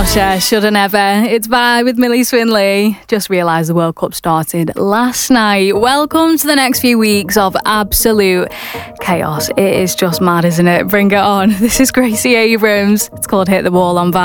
Shoulda Never. It's Bye with Millie Swinley. Just realised the World Cup started last night. Welcome to the next few weeks of absolute chaos. It is just mad, isn't it? Bring it on. This is Gracie Abrams. It's called Hit the Wall on Vibe.